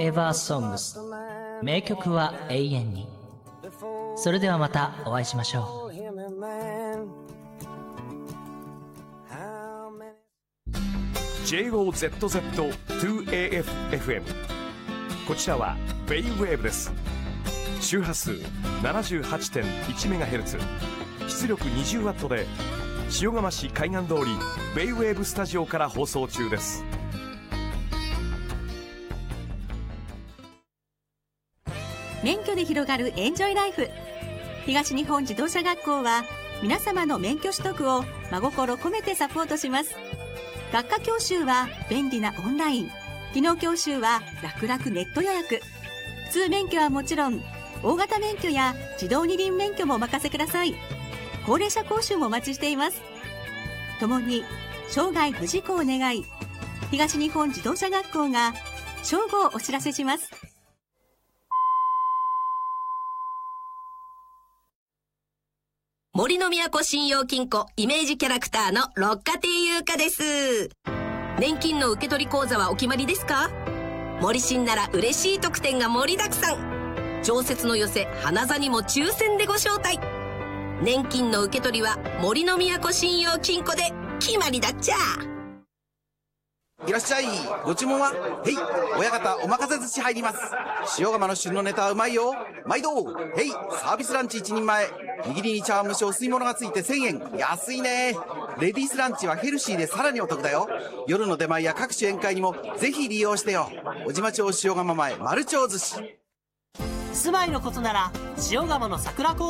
Ever Songs 名曲は永遠に。それではまたお会いしましょう。 JOZZ2AFFM こちらはベイウェーブです。周波数 78.1MHz 出力 20W で塩釜市海岸通りベイウェーブスタジオから放送中です。 免許で広がるエンジョイライフ。東日本自動車学校は皆様の免許取得を真心込めてサポートします。学科教習は便利なオンライン、技能教習は楽々ネット予約。普通免許はもちろん大型免許や自動二輪免許もお任せください。高齢者講習もお待ちしています。共に生涯無事故を願い、東日本自動車学校が正午をお知らせします。 森の都信用金庫イメージキャラクターの六花亭優香です。年金の受取口座はお決まりですか？森信なら嬉しい特典が盛りだくさん。常設の寄せ花座にも抽選でご招待。年金の受け取りは森の都信用金庫で決まりだっちゃ。 いらっしゃい。ご注文は？へい、親方お任せ寿司入ります。塩釜の旬のネタはうまいよ。毎度。へい、サービスランチ1人前。握りに茶碗蒸しお吸い物がついて1000円。安いね。レディースランチはヘルシーでさらにお得だよ。夜の出前や各種宴会にもぜひ利用してよ。小島町塩釜前丸町寿司。 住まいのことなら塩釜の桜